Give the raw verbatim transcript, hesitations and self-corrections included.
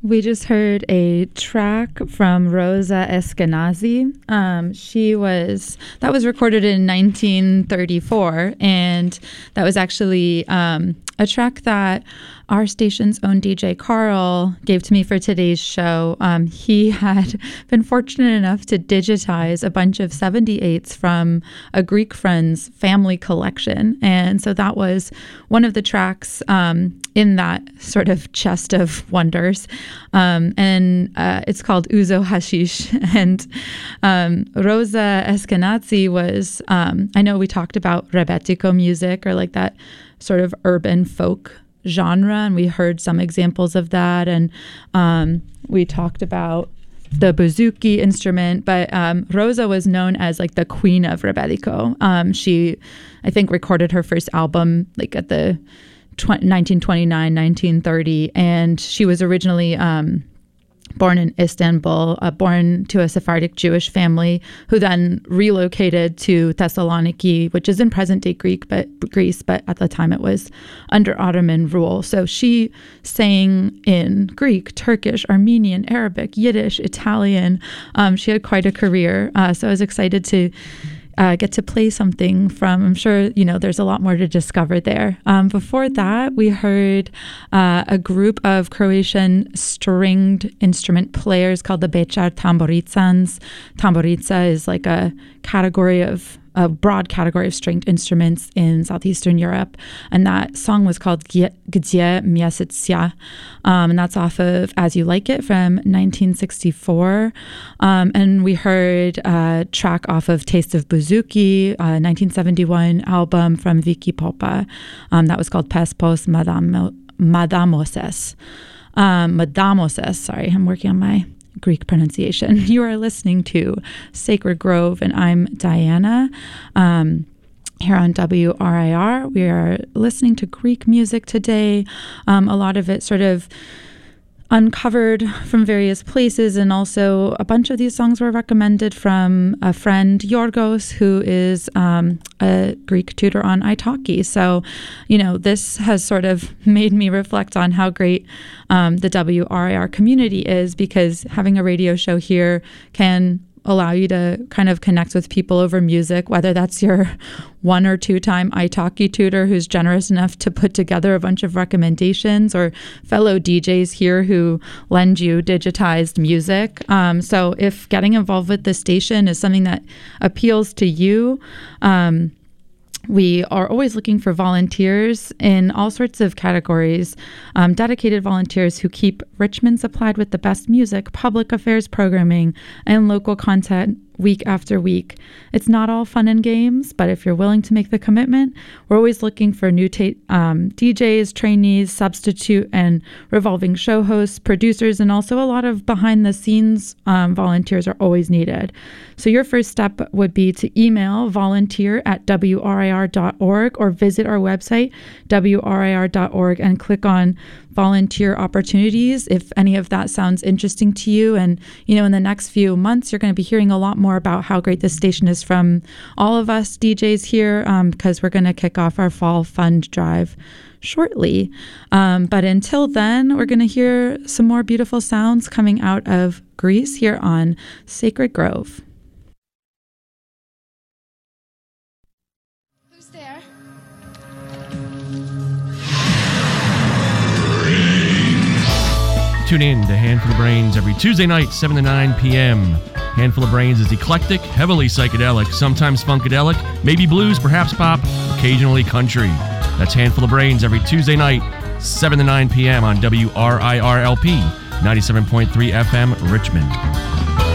We just heard a track from Rosa Eskenazi. Um, she was, that was recorded in nineteen thirty-four, and that was actually um, a track that our station's own D J Carl gave to me for today's show. Um, he had been fortunate enough to digitize a bunch of seventy-eights from a Greek friend's family collection. And so that was one of the tracks um, in that sort of chest of wonders. Um, and uh, it's called Uzo Hashish. And um, Rosa Eskenazi was, um, I know we talked about rebetiko music, or like that sort of urban folk genre, and we heard some examples of that, and um, we talked about the bouzouki instrument, but um, Rosa was known as like the queen of rebetiko. Um, she, I think, recorded her first album like at the tw- nineteen twenty-nine, nineteen thirty, and she was originally um, born in Istanbul, uh, born to a Sephardic Jewish family, who then relocated to Thessaloniki, which is in present-day Greek, but Greece, but at the time it was under Ottoman rule. So she sang in Greek, Turkish, Armenian, Arabic, Yiddish, Italian. Um, she had quite a career. Uh, so I was excited to Uh, get to play something from, I'm sure, you know, there's a lot more to discover there. Um, before that, we heard uh, a group of Croatian stringed instrument players called the Bečar Tamboricans. Tamborica is like a category of, a broad category of stringed instruments in Southeastern Europe. And that song was called Gdzie Miesiąc, um, and that's off of As You Like It from nineteen sixty-four. Um, and we heard a track off of Taste of Bouzouki, a nineteen seventy-one album from Viki Popa. Um, that was called Pespos Madamo, Madamoses. Um, Madamoses, sorry, I'm working on my Greek pronunciation. You are listening to Sacred Grove, and I'm Diana. Um, here on W R I R, we are listening to Greek music today. Um, a lot of it sort of uncovered from various places, and also a bunch of these songs were recommended from a friend, Yorgos, who is um, a Greek tutor on italki. So, you know, this has sort of made me reflect on how great um, the W R I R community is, because having a radio show here can allow you to kind of connect with people over music, whether that's your one or two time italki tutor who's generous enough to put together a bunch of recommendations, or fellow D Js here who lend you digitized music. Um, so if getting involved with the station is something that appeals to you, um, we are always looking for volunteers in all sorts of categories, um, dedicated volunteers who keep Richmond supplied with the best music, public affairs programming, and local content week after week. It's not all fun and games, but if you're willing to make the commitment, we're always looking for new ta- um, D Js, trainees, substitute and revolving show hosts, producers, and also a lot of behind the scenes um, volunteers are always needed. So your first step would be to email volunteer at W R I R dot org or visit our website, W R I R dot org, and click on volunteer opportunities if any of that sounds interesting to you. And, you know, in the next few months, you're going to be hearing a lot more about how great this station is from all of us D Js here, um, because we're going to kick off our fall fund drive shortly. Um, but until then, we're going to hear some more beautiful sounds coming out of Greece here on Sacred Grove. Who's there? Tune in to Handful of Brains every Tuesday night, seven to nine p.m. Handful of Brains is eclectic, heavily psychedelic, sometimes funkadelic, maybe blues, perhaps pop, occasionally country. That's Handful of Brains every Tuesday night, seven to nine p.m. on W R I R L P, ninety-seven point three F M, Richmond.